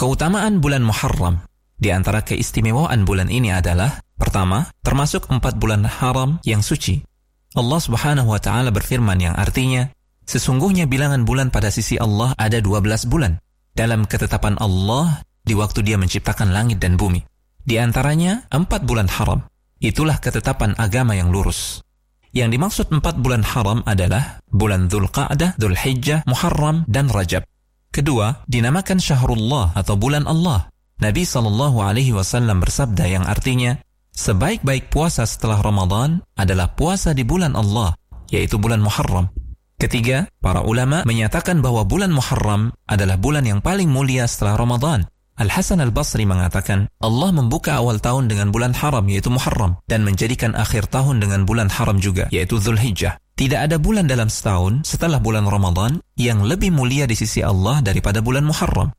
Keutamaan bulan Muharram. Di antara keistimewaan bulan ini adalah, pertama, termasuk 4 bulan haram yang suci. Allah Subhanahu wa Ta'ala berfirman yang artinya, sesungguhnya bilangan bulan pada sisi Allah ada 12 bulan dalam ketetapan Allah di waktu Dia menciptakan langit dan bumi. Di antaranya 4 bulan haram. Itulah ketetapan agama yang lurus. Yang dimaksud 4 bulan haram adalah bulan Dzulqa'dah, Dzulhijjah, Muharram, dan Rajab. Kedua, dinamakan Syahrullah atau bulan Allah. Nabi SAW bersabda yang artinya, sebaik-baik puasa setelah Ramadan adalah puasa di bulan Allah, yaitu bulan Muharram. Ketiga, para ulama menyatakan bahwa bulan Muharram adalah bulan yang paling mulia setelah Ramadan. Al-Hasan Al-Basri mengatakan, Allah membuka awal tahun dengan bulan haram yaitu Muharram dan menjadikan akhir tahun dengan bulan haram juga yaitu Dzulhijjah. Tidak ada bulan dalam setahun setelah bulan Ramadan yang lebih mulia di sisi Allah daripada bulan Muharram.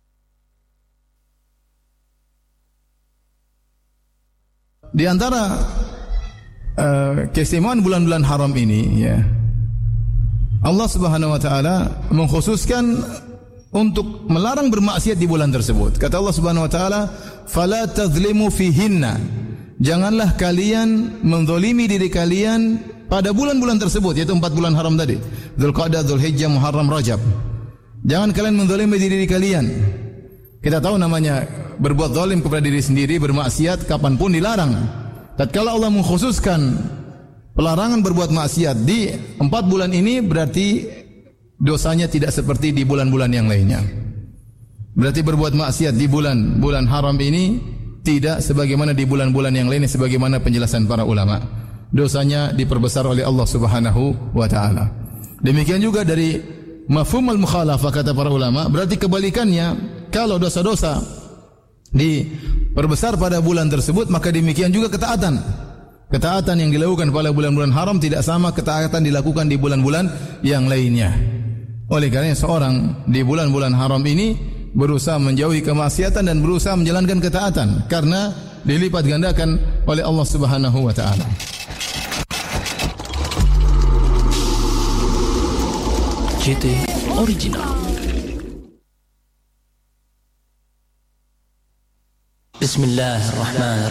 Di antara keistimewaan bulan-bulan haram ini, ya, Allah Subhanahu wa Ta'ala mengkhususkan untuk melarang bermaksiat di bulan tersebut. Kata Allah Subhanahu wa Ta'ala, "Fala tadzlimu fihinna." Janganlah kalian menzalimi diri kalian pada bulan-bulan tersebut, yaitu 4 bulan haram tadi, Dzulqa'dah, Dzulhijjah, Muharram, Rajab. Jangan kalian menzalimi diri kalian. Kita tahu namanya berbuat zalim kepada diri sendiri, bermaksiat kapanpun dilarang. Tatkala Allah mengkhususkan pelarangan berbuat maksiat di 4 bulan ini, berarti dosanya tidak seperti di bulan-bulan yang lainnya. Berarti berbuat maksiat di bulan-bulan haram ini tidak sebagaimana di bulan-bulan yang lainnya, sebagaimana penjelasan para ulama. Dosanya diperbesar oleh Allah Subhanahu wa Ta'ala. Demikian juga dari mafhum al-mukhalafah kata para ulama, berarti kebalikannya, kalau dosa-dosa diperbesar pada bulan tersebut, maka demikian juga ketaatan. Ketaatan yang dilakukan pada bulan-bulan haram tidak sama ketaatan dilakukan di bulan-bulan yang lainnya. Oleh karena seorang di bulan-bulan haram ini berusaha menjauhi kemaksiatan dan berusaha menjalankan ketaatan karena dilipat gandakan oleh Allah Subhanahu wa Ta'ala. GT Original. Bismillahirrahmanirrahim.